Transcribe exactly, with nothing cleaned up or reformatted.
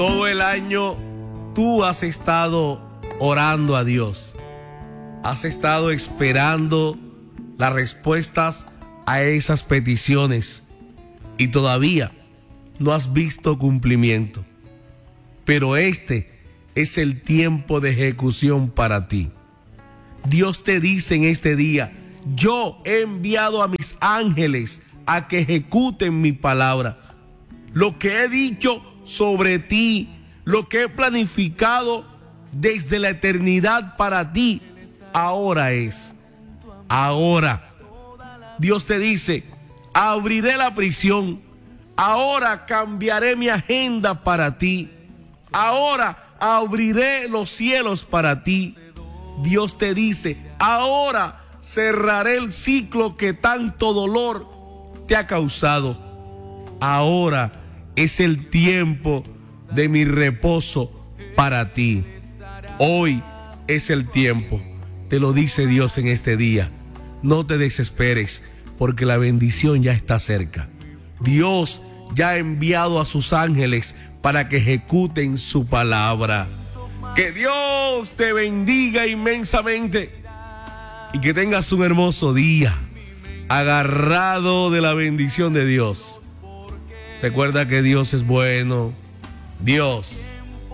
Todo el año tú has estado orando a Dios. Has estado esperando las respuestas a esas peticiones y todavía no has visto cumplimiento. Pero este es el tiempo de ejecución para ti. Dios te dice en este día: yo he enviado a mis ángeles a que ejecuten mi palabra. Lo que he dicho sobre ti, lo que he planificado desde la eternidad para ti, ahora es. Ahora. Dios te dice: abriré la prisión. Ahora cambiaré mi agenda para ti. Ahora abriré los cielos para ti. Dios te dice: ahora cerraré el ciclo que tanto dolor te ha causado. Ahora es el tiempo de mi reposo para ti. Hoy es el tiempo. Te lo dice Dios en este día. No te desesperes, porque la bendición ya está cerca. Dios ya ha enviado a sus ángeles para que ejecuten su palabra. Que Dios te bendiga inmensamente y que tengas un hermoso día, agarrado de la bendición de Dios. Recuerda que Dios es bueno. Dios